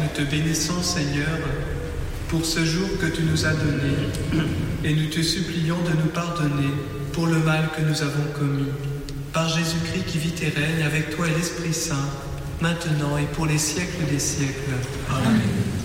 nous te bénissons, Seigneur, pour ce jour que tu nous as donné, et nous te supplions de nous pardonner pour le mal que nous avons commis. Par Jésus-Christ qui vit et règne avec toi et l'Esprit Saint, maintenant et pour les siècles des siècles. Amen.